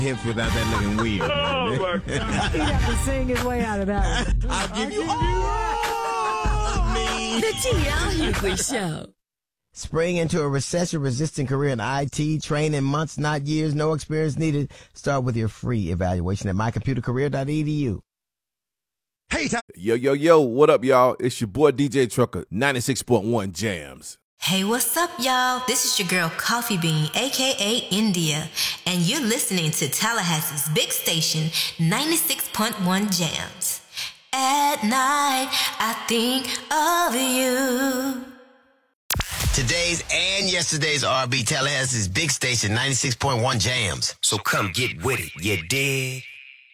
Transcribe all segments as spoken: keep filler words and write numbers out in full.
hips without that looking weird. Oh, my God. He'd have to sing his way out of that one. I'll give you all of me. The T L Hughley Show. Spring into a recession-resistant career in I T, train in months, not years, no experience needed. Start with your free evaluation at my computer career dot e d u. Hey, yo, yo, yo, what up, y'all? It's your boy D J Trucker, ninety-six point one Jams. Hey, what's up, y'all? This is your girl Coffee Bean, a k a. India, and you're listening to Tallahassee's big station, ninety-six point one Jams. At night, I think of you. Today's and yesterday's R and B, Tallahassee's big station, ninety-six point one Jams. So come get with it, you dig?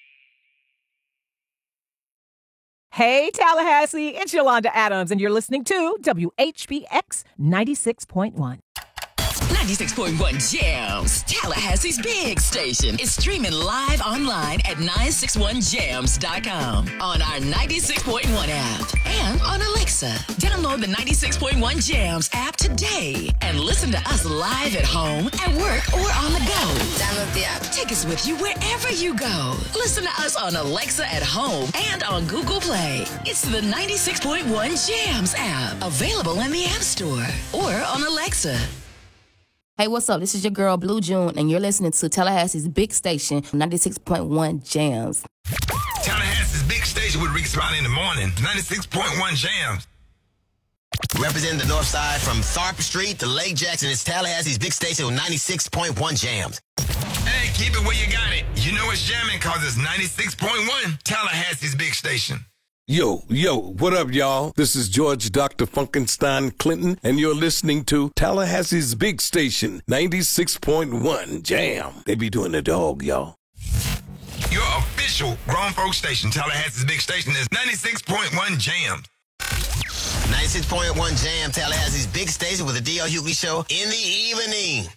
Hey, Tallahassee, it's Yolanda Adams, and you're listening to W H B X ninety-six point one. ninety-six point one Jams, Tallahassee's big station, is streaming live online at nine six one jams dot com, on our ninety-six point one app, and on Alexa. Download the ninety-six point one Jams app today and listen to us live at home, at work, or on the go. Download the app. Take us with you wherever you go. Listen to us on Alexa at home and on Google Play. It's the ninety-six point one Jams app, available in the App Store or on Alexa. Hey, what's up? This is your girl, Blue June, and you're listening to Tallahassee's big station, ninety-six point one Jams. Tallahassee's big station with Rick Spotty in the morning, ninety-six point one Jams. Representing the north side from Tharp Street to Lake Jackson, it's Tallahassee's big station with ninety-six point one Jams. Hey, keep it where you got it. You know it's jamming because it's ninety-six point one, Tallahassee's big station. Yo, yo, what up, y'all? This is George Doctor Funkenstein Clinton, and you're listening to Tallahassee's big station, ninety-six point one Jam. They be doing the dog, y'all. Your official grown folk station, Tallahassee's big station, is ninety-six point one Jam. ninety-six point one Jam, Tallahassee's big station with the D L Hughley Show in the evening.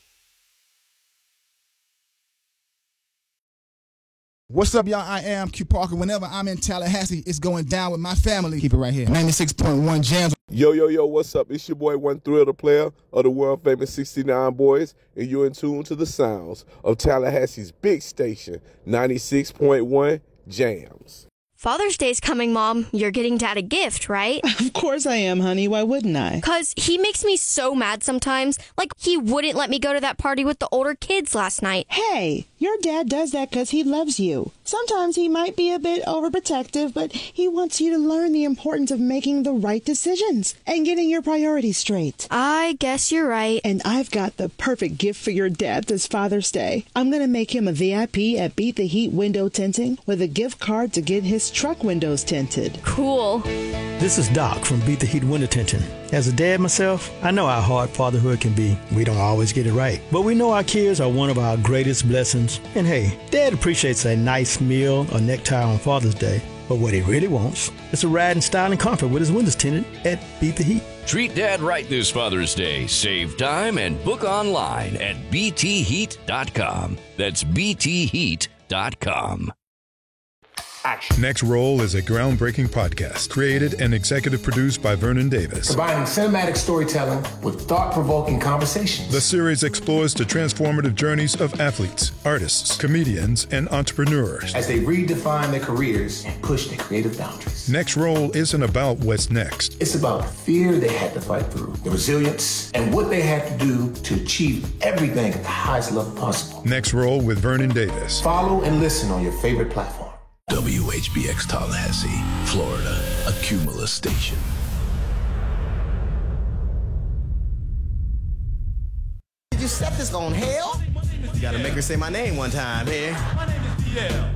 What's up, y'all? I am Q Parker. Whenever I'm in Tallahassee, it's going down with my family. Keep it right here. ninety-six point one Jams. Yo, yo, yo, what's up? It's your boy, One Thrill, the player of the world-famous sixty-nine Boys, and you're in tune to the sounds of Tallahassee's big station, ninety-six point one Jams. Father's Day's coming, Mom. You're getting Dad a gift, right? Of course I am, honey. Why wouldn't I? Because he makes me so mad sometimes. Like, he wouldn't let me go to that party with the older kids last night. Hey, your dad does that because he loves you. Sometimes he might be a bit overprotective, but he wants you to learn the importance of making the right decisions and getting your priorities straight. I guess you're right. And I've got the perfect gift for your dad this Father's Day. I'm going to make him a V I P at Beat the Heat Window Tinting with a gift card to get his truck windows tinted. Cool. This is Doc from Beat the Heat Window Tinting. As a dad myself, I know how hard fatherhood can be. We don't always get it right. But we know our kids are one of our greatest blessings. And hey, Dad appreciates a nice meal or necktie on Father's Day. But what he really wants is a ride in style and comfort with his windows tinted at Beat the Heat. Treat Dad right this Father's Day. Save time and book online at b t heat dot com. That's b t heat dot com. Action. Next Roll is a groundbreaking podcast created and executive produced by Vernon Davis. Combining cinematic storytelling with thought-provoking conversations. The series explores the transformative journeys of athletes, artists, comedians, and entrepreneurs as they redefine their careers and push their creative boundaries. Next Roll isn't about what's next. It's about the fear they had to fight through, the resilience, and what they had to do to achieve everything at the highest level possible. Next Roll with Vernon Davis. Follow and listen on your favorite platform. W H B X Tallahassee, Florida, a Cumulus station. Did you set this on hell? You gotta make her say my name one time here. My name is D L.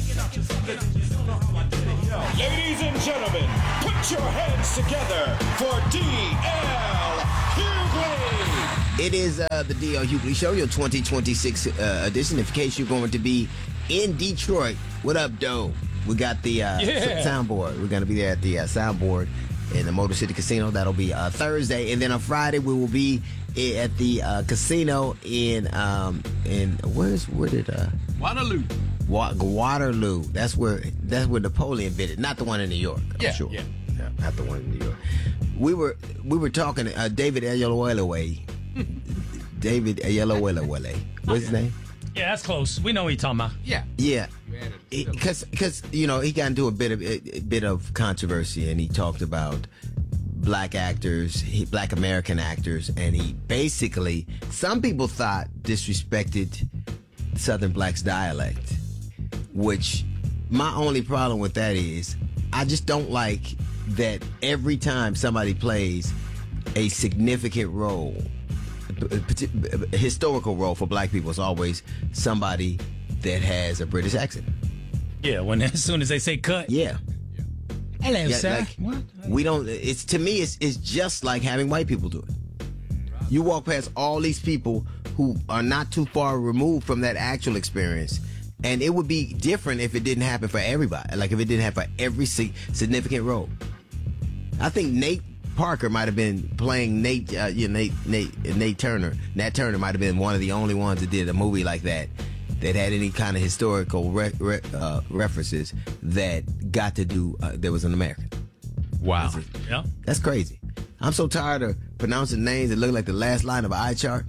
Ladies and gentlemen, put your hands together for D L Hughley. It is uh, the D L Hughley Show, your twenty twenty-six uh, edition. In case you're going to be in Detroit, what up, Doe? We got the uh, yeah. soundboard. We're going to be there at the uh, soundboard in the Motor City Casino. That'll be uh, Thursday. And then on Friday, we will be at the uh, casino in, um, in where's, where did, uh, Waterloo. Wa- Waterloo. That's where, that's where Napoleon visited. Not the one in New York, I'm yeah, sure. Yeah. yeah. Not the one in New York. We were, we were talking, uh, David Ayalawele. David Ayalawele. What's his name? Yeah, that's close. We know what you're talking about. Yeah. Yeah. Because, because you know, he got into a bit of a, bit of controversy, and he talked about black actors, he, black American actors, and he basically, some people thought disrespected Southern blacks' dialect, which my only problem with that is I just don't like that every time somebody plays a significant role, a historical role for black people, it's always somebody that has a British accent. Yeah, when as soon as they say cut. Yeah. Hello, Yeah, sir. like, What? We don't. It's to me. It's it's just like having white people do it. You walk past all these people who are not too far removed from that actual experience, and it would be different if it didn't happen for everybody. Like if it didn't happen for every si- significant role. I think Nate Parker might have been playing Nate. Uh, you know, Nate Nate Nate Turner. Nat Turner might have been one of the only ones that did a movie like that that had any kind of historical re- re- uh, references that got to do. Uh, there was an American. Wow. Yeah. That's crazy. I'm so tired of pronouncing names that look like the last line of an eye chart.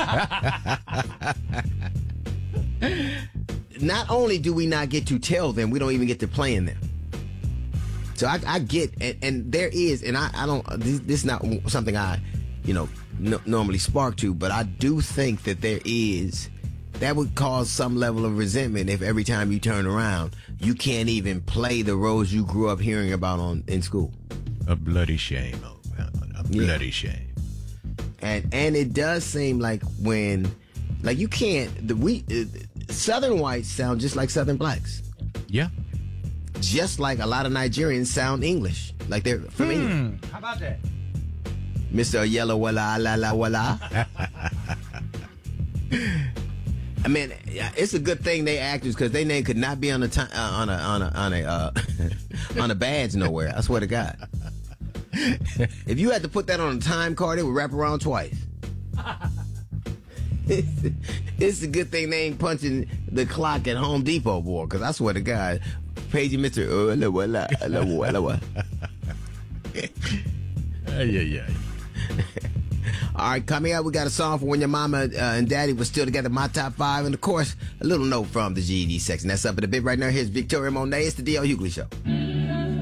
Not only do we not get to tell them, we don't even get to play in them. So I, I get, and, and there is, and I, I don't, this, this is not something I, you know, n- normally spark to, but I do think that there is, that would cause some level of resentment if every time you turn around, you can't even play the roles you grew up hearing about on in school. A bloody shame. Oh, a bloody yeah. shame. And and it does seem like when, like you can't, the we uh, Southern whites sound just like Southern blacks. Yeah. Just like a lot of Nigerians sound English, like they're from Hmm. England. How about that? Mister Yellow Walla La La Walla. I mean, it's a good thing they actors because their name could not be on a time, uh, on a on a on a uh, on a badge nowhere. I swear to God. If you had to put that on a time card, it would wrap around twice. it's, it's a good thing they ain't punching the clock at Home Depot, boy. Because I swear to God, paging Mister Walla Walla Walla Walla. Yeah, yeah. All right, coming up, we got a song for when your mama uh, and daddy were still together, my top five, and of course, a little note from the G E D section. That's up in a bit right now. Here's Victoria Monet. It's the D L Hughley Show.